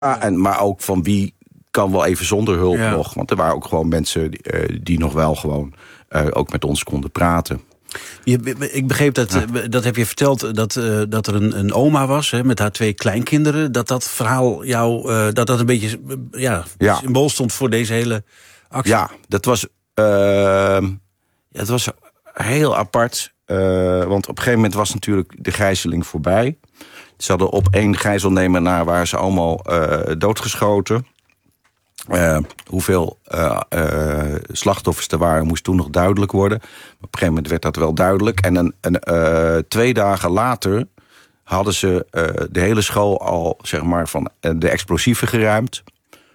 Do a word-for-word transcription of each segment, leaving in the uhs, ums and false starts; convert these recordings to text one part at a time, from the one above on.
Ja, en, maar ook van wie kan wel even zonder hulp ja. nog. Want er waren ook gewoon mensen die, uh, die nog wel gewoon uh, ook met ons konden praten. Je, ik begreep dat, ja. dat heb je verteld, dat, uh, dat er een, een oma was hè, met haar twee kleinkinderen. Dat dat verhaal jou, uh, dat dat een beetje uh, ja, ja. symbool stond voor deze hele actie. Ja, dat was, uh, ja, dat was heel apart. Uh, want op een gegeven moment was natuurlijk de gijzeling voorbij. Ze hadden op één gijzelnemer na waren ze allemaal uh, doodgeschoten. Uh, hoeveel uh, uh, slachtoffers er waren, moest toen nog duidelijk worden. Op een gegeven moment werd dat wel duidelijk. En een, een, uh, twee dagen later hadden ze uh, de hele school al zeg maar, van uh, de explosieven geruimd.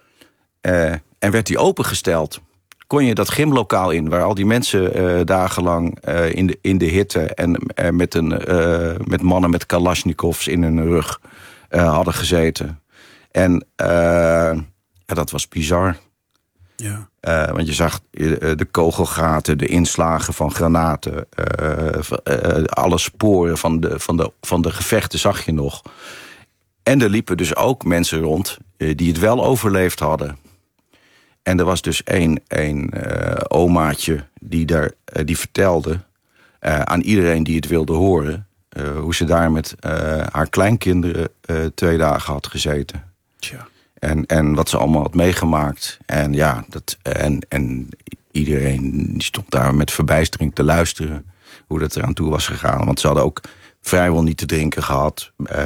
Uh, en werd die opengesteld. Kon je dat gymlokaal in, waar al die mensen uh, dagenlang uh, in, de, in de hitte... en uh, met, een, uh, met mannen met kalasjnikovs in hun rug uh, hadden gezeten. En uh, ja, dat was bizar. Ja. Uh, want je zag uh, de kogelgaten, de inslagen van granaten... Uh, uh, alle sporen van de, van, de, van de gevechten zag je nog. En er liepen dus ook mensen rond uh, die het wel overleefd hadden... En er was dus één, één uh, omaatje die, daar, uh, die vertelde uh, aan iedereen die het wilde horen... Uh, hoe ze daar met uh, haar kleinkinderen uh, twee dagen had gezeten. Tja. En, en wat ze allemaal had meegemaakt. En ja, dat, en, en iedereen die stond daar met verbijstering te luisteren... hoe dat eraan toe was gegaan. Want ze hadden ook vrijwel niet te drinken gehad. Uh,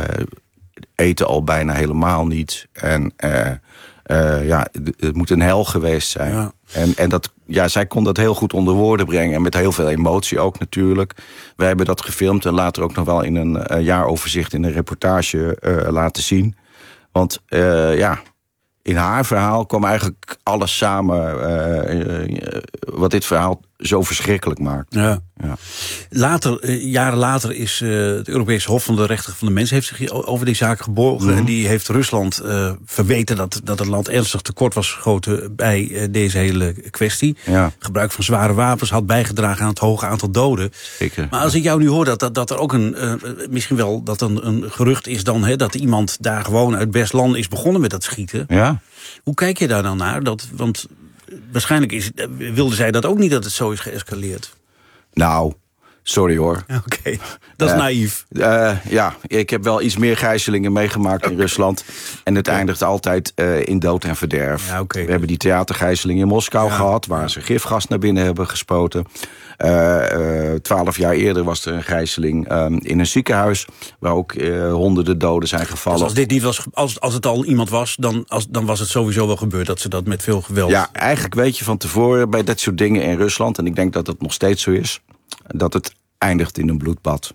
eten al bijna helemaal niet. En... Uh, Uh, ja, het moet een hel geweest zijn. Ja. En, en dat, ja, zij kon dat heel goed onder woorden brengen. En met heel veel emotie ook natuurlijk. Wij hebben dat gefilmd en later ook nog wel in een uh, jaaroverzicht... in een reportage uh, laten zien. Want uh, ja, in haar verhaal kwam eigenlijk alles samen... Uh, uh, wat dit verhaal zo verschrikkelijk maakt. Ja. Ja. Later, uh, jaren later is uh, het Europese Hof van de Rechten van de Mens... heeft zich over die zaak gebogen. Mm-hmm. En die heeft Rusland uh, verweten dat, dat het land ernstig tekort was geschoten... bij uh, deze hele kwestie. Ja. Gebruik van zware wapens had bijgedragen aan het hoge aantal doden. Zeker. Maar als ik jou nu hoor dat, dat, dat er ook een... Uh, misschien wel dat een, een gerucht is dan... Hè, dat iemand daar gewoon uit best land is begonnen met dat schieten. Ja. Hoe kijk je daar dan naar? Dat, want... Waarschijnlijk is, wilde zij dat ook niet dat het zo is geëscaleerd. Nou, sorry hoor. Oké, okay. Dat is uh, naïef. Uh, ja, ik heb wel iets meer gijzelingen meegemaakt in Rusland. En het eindigt altijd uh, in dood en verderf. Ja, okay. We hebben die theatergijzeling in Moskou ja. gehad... waar ze gifgas naar binnen hebben gespoten. Twaalf uh, uh, jaar eerder was er een gijzeling um, in een ziekenhuis... waar ook uh, honderden doden zijn gevallen. Dus als dit niet was, als, als het al iemand was... Dan, als, dan was het sowieso wel gebeurd dat ze dat met veel geweld... Ja, eigenlijk weet je van tevoren bij dat soort dingen in Rusland... en ik denk dat het nog steeds zo is... dat het eindigt in een bloedbad.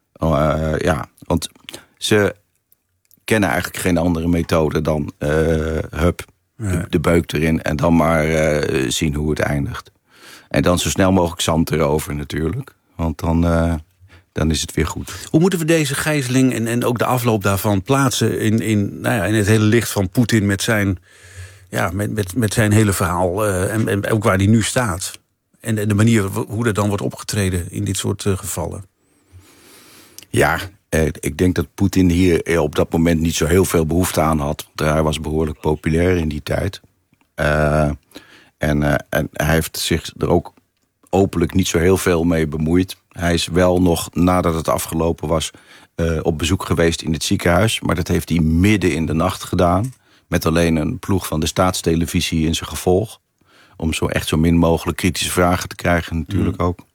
Uh, ja, want ze kennen eigenlijk geen andere methode dan... Uh, hup, ja. de, de beuk erin en dan maar uh, zien hoe het eindigt. En dan zo snel mogelijk zand erover natuurlijk. Want dan, uh, dan is het weer goed. Hoe moeten we deze gijzeling en, en ook de afloop daarvan plaatsen... in, in, nou ja, in het hele licht van Poetin met zijn, ja, met, met, met zijn hele verhaal... Uh, en, en ook waar hij nu staat... En de manier hoe er dan wordt opgetreden in dit soort uh, gevallen? Ja, eh, ik denk dat Poetin hier op dat moment niet zo heel veel behoefte aan had. Want hij was behoorlijk populair in die tijd. Uh, en, uh, en hij heeft zich er ook openlijk niet zo heel veel mee bemoeid. Hij is wel nog, nadat het afgelopen was, uh, op bezoek geweest in het ziekenhuis. Maar dat heeft hij midden in de nacht gedaan. Met alleen een ploeg van de staatstelevisie in zijn gevolg. Om zo echt zo min mogelijk kritische vragen te krijgen natuurlijk mm. ook.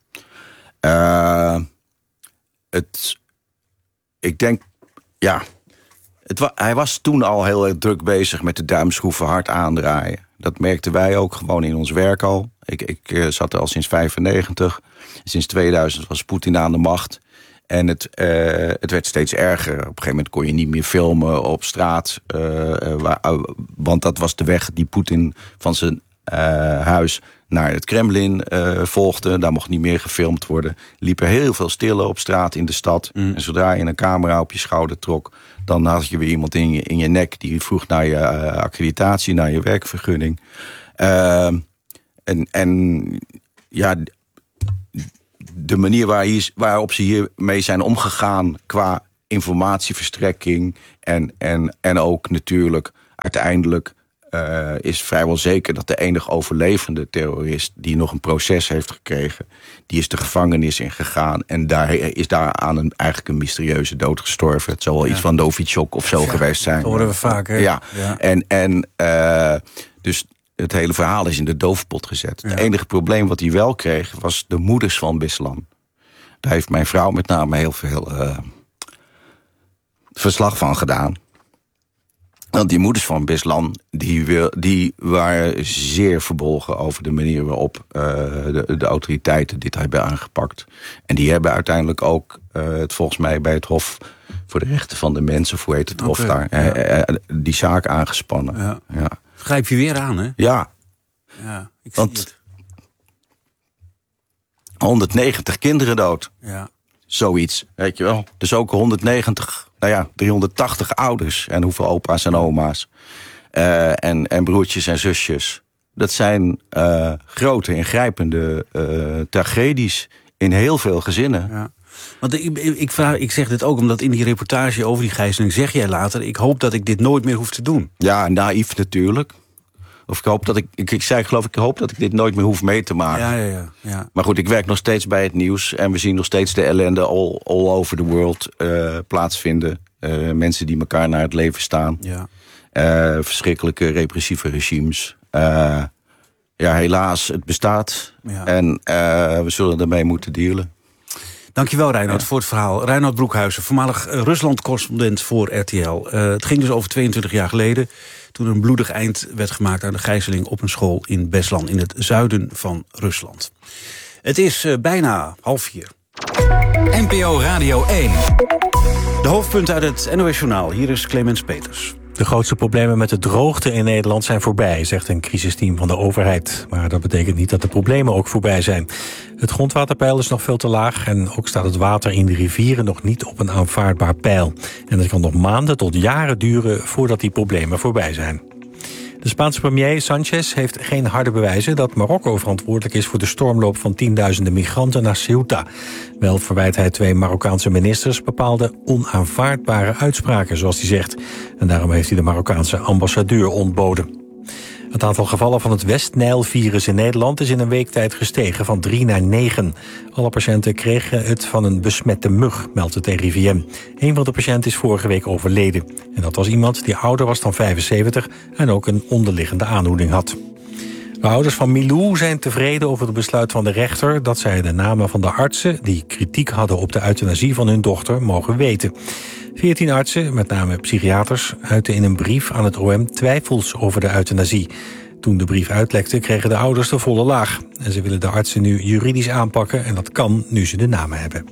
Uh, het, ik denk, ja... Het wa, hij was toen al heel erg druk bezig met de duimschroeven hard aandraaien. Dat merkten wij ook gewoon in ons werk al. Ik, ik uh, zat er al sinds vijfennegentig. Sinds tweeduizend was Poetin aan de macht. En het, uh, het werd steeds erger. Op een gegeven moment kon je niet meer filmen op straat. Uh, uh, waar, uh, want dat was de weg die Poetin van zijn... Uh, huis naar het Kremlin uh, volgde. Daar mocht niet meer gefilmd worden. Liep er heel veel stille op straat in de stad. Mm. En zodra je een camera op je schouder trok... dan had je weer iemand in je, in je nek... die vroeg naar je uh, accreditatie, naar je werkvergunning. Uh, en, en ja, de manier waar hier, waarop ze hiermee zijn omgegaan... qua informatieverstrekking en, en, en ook natuurlijk... uiteindelijk uh, is vrijwel zeker dat de enige overlevende terrorist die nog een proces heeft gekregen, die is de gevangenis ingegaan en daar is daar aan een, eigenlijk een mysterieuze dood gestorven. Het zal wel ja. iets van Novichok of zo ja, geweest zijn. Dat horen we vaak, hè? Ja, ja. en, en uh, dus het hele verhaal is in de doofpot gezet. Ja. Het enige probleem wat hij wel kreeg was de moeders van Beslan. Daar heeft mijn vrouw met name heel veel uh, verslag van gedaan. Want die moeders van Beslan, die, wil, die waren zeer verbolgen over de manier waarop uh, de, de autoriteiten dit hebben aangepakt. En die hebben uiteindelijk ook uh, het volgens mij bij het Hof voor de Rechten van de Mens, of hoe heet het Hof okay, daar, ja. uh, uh, die zaak aangespannen. Ja. Ja. Grijp je weer aan, hè? Ja. Ja, ik zie Want het. honderdnegentig kinderen dood. Ja. Zoiets, weet je wel. Dus ook honderdnegentig, nou ja, driehonderdtachtig ouders. En hoeveel opa's en oma's. Uh, en, en broertjes en zusjes. Dat zijn uh, grote, ingrijpende uh, tragedies in heel veel gezinnen. Ja. Want ik, ik, vraag, ik zeg dit ook omdat in die reportage over die gijzeling zeg jij later, ik hoop dat ik dit nooit meer hoef te doen. Ja, naïef natuurlijk. Of ik hoop dat ik, ik, ik zei geloof ik hoop dat ik dit nooit meer hoef mee te maken. Ja, ja, ja, ja. Maar goed, ik werk nog steeds bij het nieuws. En we zien nog steeds de ellende all, all over the world uh, plaatsvinden. Uh, mensen die elkaar naar het leven staan. Ja. Uh, verschrikkelijke repressieve regimes. Uh, ja, helaas, het bestaat. Ja. En uh, we zullen ermee moeten dealen. Dankjewel, Reinoud, ja. voor het verhaal. Reinoud Broekhuizen, voormalig Rusland-correspondent voor R T L. Uh, het ging dus over tweeëntwintig jaar geleden, toen een bloedig eind werd gemaakt aan de gijzeling op een school in Beslan, in het zuiden van Rusland. Het is uh, bijna half vier. N P O Radio één. De hoofdpunten uit het N O S-journaal. Hier is Clemens Peters. De grootste problemen met de droogte in Nederland zijn voorbij, zegt een crisisteam van de overheid. Maar dat betekent niet dat de problemen ook voorbij zijn. Het grondwaterpeil is nog veel te laag en ook staat het water in de rivieren nog niet op een aanvaardbaar peil. En het kan nog maanden tot jaren duren voordat die problemen voorbij zijn. De Spaanse premier Sanchez heeft geen harde bewijzen dat Marokko verantwoordelijk is voor de stormloop van tienduizenden migranten naar Ceuta. Wel verwijt hij twee Marokkaanse ministers bepaalde onaanvaardbare uitspraken, zoals hij zegt. En daarom heeft hij de Marokkaanse ambassadeur ontboden. Het aantal gevallen van het West-Nijl-virus in Nederland is in een week tijd gestegen van drie naar negen. Alle patiënten kregen het van een besmette mug, meldt het R I V M. Een van de patiënten is vorige week overleden. En dat was iemand die ouder was dan vijfenzeventig en ook een onderliggende aandoening had. De ouders van Milou zijn tevreden over het besluit van de rechter dat zij de namen van de artsen die kritiek hadden op de euthanasie van hun dochter mogen weten. Veertien artsen, met name psychiaters, uitten in een brief aan het O M twijfels over de euthanasie. Toen de brief uitlekte kregen de ouders de volle laag. En ze willen de artsen nu juridisch aanpakken en dat kan nu ze de namen hebben.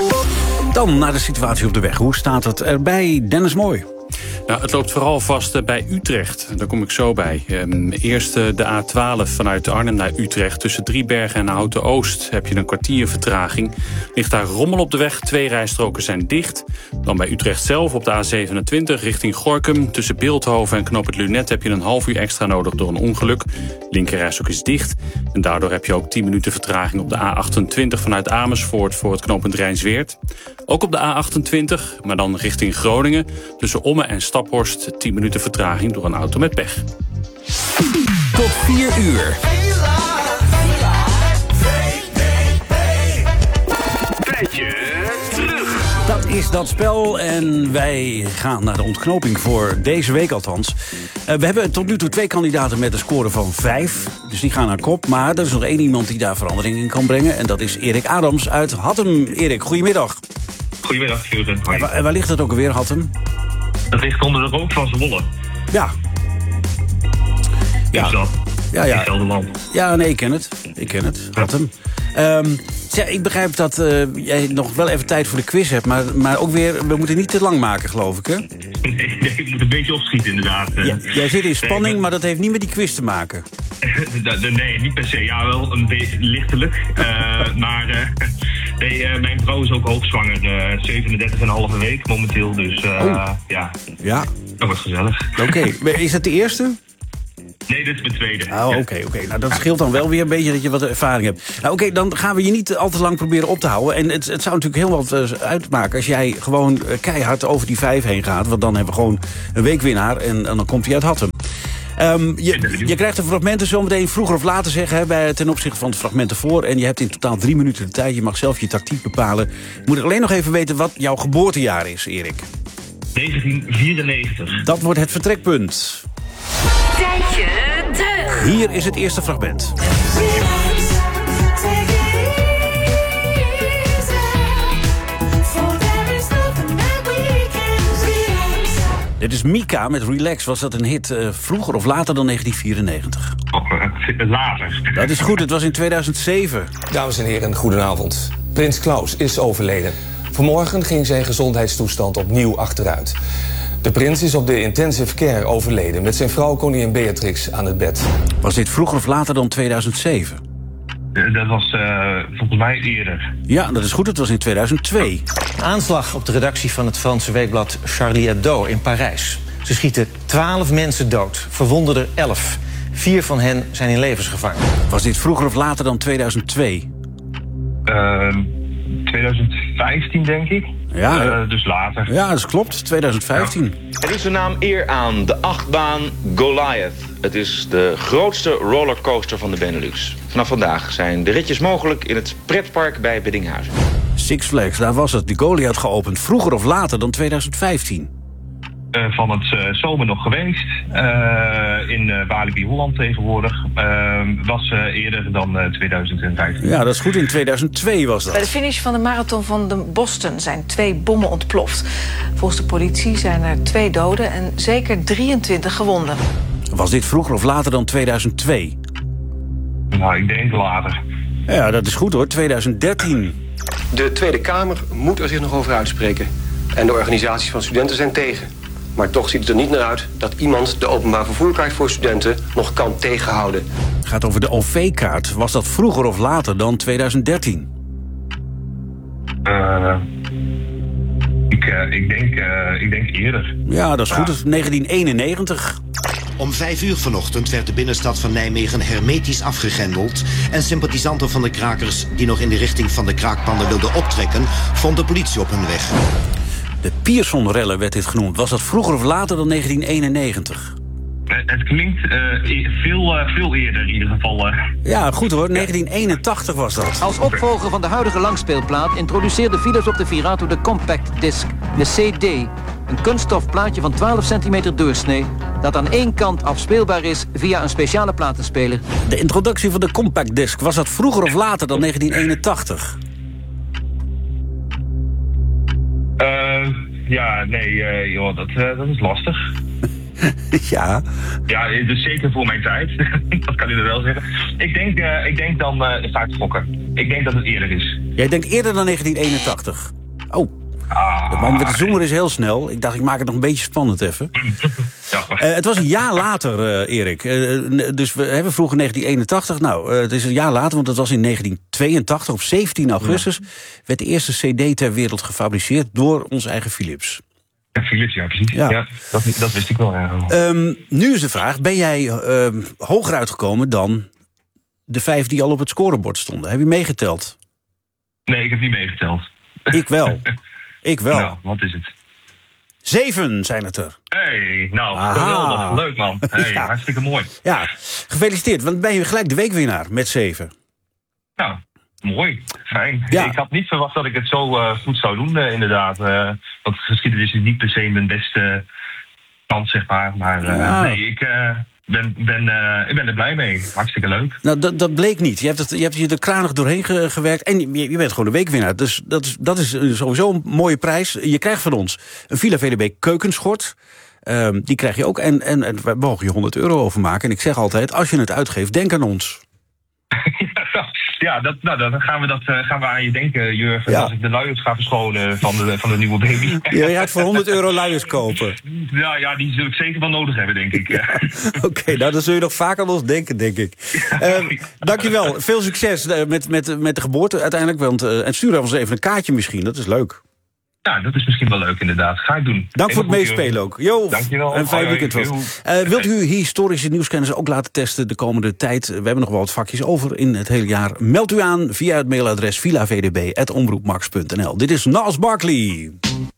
Dan naar de situatie op de weg. Hoe staat het erbij, Dennis Mooi? Nou, het loopt vooral vast bij Utrecht. Daar kom ik zo bij. Um, eerst uh, de A twaalf vanuit Arnhem naar Utrecht. Tussen Driebergen en Houten-Oost heb je een kwartier vertraging. Ligt daar rommel op de weg. Twee rijstroken zijn dicht. Dan bij Utrecht zelf op de A zevenentwintig richting Gorinchem. Tussen Beeldhoven en Knoop het Lunet heb je een half uur extra nodig door een ongeluk. Linkerrijstrook is dicht. En daardoor heb je ook tien minuten vertraging op de A achtentwintig vanuit Amersfoort voor het knooppunt Rijnsweerd. Ook op de A achtentwintig, maar dan richting Groningen. Tussen Ommen en Staphorst tien minuten vertraging door een auto met pech. Tot vier uur. Tijdje terug. Dat is dat spel en wij gaan naar de ontknoping voor deze week althans. Uh, we hebben tot nu toe twee kandidaten met een score van vijf. Dus die gaan naar kop. Maar er is nog één iemand die daar verandering in kan brengen. En dat is Erik Adams uit Hattem. Erik, goedemiddag. Goedemiddag, Jurgen. En waar, waar ligt het ook alweer, Hattem? Dat ligt onder de rook van Zwolle. Ja. Ja. Dat. Ja, ja. Hetzelfde land. Ja, nee, ik ken het. Ik ken het. Hattem. Um, zeg, ik begrijp dat uh, jij nog wel even tijd voor de quiz hebt. Maar, maar ook weer, we moeten niet te lang maken, geloof ik, hè? Nee, nee ik moet een beetje opschieten, inderdaad. Ja, jij zit in spanning, nee, maar dat heeft niet met die quiz te maken. Nee, niet per se. Ja, wel een beetje lichtelijk. Uh, maar uh, nee, uh, mijn vrouw is ook hoogzwanger. Uh, zevenendertig en een halve week momenteel. Dus uh, oh. ja, ja, dat wordt gezellig. Oké, okay. Is dat de eerste? Nee, dit is mijn tweede. Oh, oké, oké. Okay. Nou, dat scheelt dan wel weer een beetje dat je wat ervaring hebt. Nou, oké, okay, dan gaan we je niet al te lang proberen op te houden. En het, het zou natuurlijk heel wat uh, uitmaken als jij gewoon uh, keihard over die vijf heen gaat. Want dan hebben we gewoon een weekwinnaar en, en dan komt hij uit Hattem. Um, je, je krijgt de fragmenten zometeen vroeger of later zeggen hè, bij, ten opzichte van de fragmenten voor. En je hebt in totaal drie minuten de tijd. Je mag zelf je tactiek bepalen. Je moet alleen nog even weten wat jouw geboortejaar is, Erik. negentien vierennegentig. Dat wordt het vertrekpunt. Tijdje terug. Hier is het eerste fragment. Dit is Mika met Relax. Was dat een hit uh, vroeger of later dan negentien vierennegentig? Oh, later. Dat is goed, het was in tweeduizend zeven. Dames en heren, goedenavond. Prins Klaus is overleden. Vanmorgen ging zijn gezondheidstoestand opnieuw achteruit. De prins is op de intensive care overleden met zijn vrouw koningin Beatrix aan het bed. Was dit vroeger of later dan tweeduizend zeven? Dat was uh, volgens mij eerder. Ja, dat is goed, het was in tweeduizend twee. Aanslag op de redactie van het Franse weekblad Charlie Hebdo in Parijs. Ze schieten twaalf mensen dood, verwonderden elf. Vier van hen zijn in levensgevaar. Was dit vroeger of later dan tweeduizend twee? Uh, tweeduizend vijftien, denk ik. Ja, uh, dus later. Ja, dat klopt, tweeduizend vijftien. Er is de naam eer aan, de achtbaan Goliath. Het is de grootste rollercoaster van de Benelux. Vanaf vandaag zijn de ritjes mogelijk in het pretpark bij Biddinghuizen. Six Flags, daar was het. Die Goliath geopend. Vroeger of later dan tweeduizend vijftien? Uh, van het uh, zomer nog geweest. Uh, in uh, Walibi Holland tegenwoordig. Uh, was uh, eerder dan uh, tweeduizend vijftien. Ja, dat is goed. In tweeduizend twee was dat. Bij de finish van de marathon van de Boston zijn twee bommen ontploft. Volgens de politie zijn er twee doden en zeker drieëntwintig gewonden. Was dit vroeger of later dan tweeduizend twee? Nou, ik denk later. Ja, dat is goed hoor. tweeduizend dertien. De Tweede Kamer moet er zich nog over uitspreken. En de organisaties van studenten zijn tegen. Maar toch ziet het er niet naar uit dat iemand de openbaar vervoerkaart voor studenten nog kan tegenhouden. Het gaat over de O V-kaart. Was dat vroeger of later dan tweeduizend dertien? Uh, ik, uh, ik, denk, uh, ik denk eerder. Ja, dat is goed. Ja. negentien eenennegentig. Om vijf uur vanochtend werd de binnenstad van Nijmegen hermetisch afgegrendeld. En sympathisanten van de krakers die nog in de richting van de kraakpanden wilden optrekken, vond de politie op hun weg. De Pierson-rellen werd dit genoemd. Was dat vroeger of later dan negentien eenennegentig? Het klinkt uh, veel, uh, veel eerder in ieder geval. Uh. Ja, goed hoor. negentien eenentachtig was dat. Als opvolger van de huidige langspeelplaat introduceerde Philips op de Virato de Compact Disc, de C D. Een kunststof plaatje van twaalf centimeter doorsnee, dat aan één kant afspeelbaar is via een speciale platenspeler. De introductie van de Compact Disc, was dat vroeger of later dan negentien eenentachtig? Uh, ja, nee, uh, joh, dat, uh, dat is lastig. Ja. Ja, dus zeker voor mijn tijd. Dat kan u er wel zeggen. Ik denk, uh, ik denk dan, uh, sta ik te fokken. Ik denk dat het eerder is. Jij denkt eerder dan negentien eenentachtig? Oh. Ah, de man met de zoemer is heel snel. Ik dacht, ik maak het nog een beetje spannend even. Ja. Uh, het was een jaar later, uh, Erik. Uh, dus we hebben vroeger negentien eenentachtig. Nou, uh, het is een jaar later, want het was in negentien tweeëntachtig. Op zeventien augustus ja. werd de eerste cd ter wereld gefabriceerd door ons eigen Philips. Ja, Philips, ja, precies. Ja. Ja, dat, dat wist ik wel. Ja. Um, nu is de vraag, ben jij uh, hoger uitgekomen dan de vijf die al op het scorebord stonden? Heb je meegeteld? Nee, ik heb niet meegeteld. Ik wel. Ik wel. Nou, wat is het? Zeven zijn het er. Hey, nou, geweldig. Leuk, man. Hey, ja. Hartstikke mooi. Ja, gefeliciteerd, want ben je gelijk de weekwinnaar met zeven. Nou, mooi. Fijn. Ja. Ik had niet verwacht dat ik het zo uh, goed zou doen, uh, inderdaad. Uh, want geschiedenis is niet per se mijn beste kant, zeg maar. Maar uh, ja. nee, ik... Uh, Ben, ben, uh, ik ben er blij mee. Hartstikke leuk. Nou, dat, dat bleek niet. Je hebt, het, je hebt je er kranig doorheen ge, gewerkt. En je, je bent gewoon de weekwinnaar. Dus dat is, dat is sowieso een mooie prijs. Je krijgt van ons een Villa V D B keukenschort. Um, die krijg je ook. En, en, en we mogen je honderd euro overmaken. En ik zeg altijd, als je het uitgeeft, denk aan ons. Ja, dat, nou, dan gaan we, dat, uh, gaan we aan je denken, Jurgen. Ja. Als ik de luiers ga verschonen van de, van de nieuwe baby. Ja, je gaat voor honderd euro luiers kopen. Ja, ja, die zul ik zeker wel nodig hebben, denk ik. Ja. Oké, okay, nou dan zul je nog vaak aan ons denken, denk ik. Uh, dankjewel. Veel succes uh, met, met, met de geboorte uiteindelijk. Want, uh, en stuur ons even een kaartje misschien, dat is leuk. Ja, dat is misschien wel leuk inderdaad. Ga ik doen. Dank voor het meespelen ook. Jo, dankjewel. Een fijn weekend. Uh, wilt u historische nieuwskennis ook laten testen de komende tijd? We hebben nog wel wat vakjes over in het hele jaar. Meld u aan via het mailadres villa v d b apenstaartje omroepmax punt n l. Dit is Gnarls Barkley.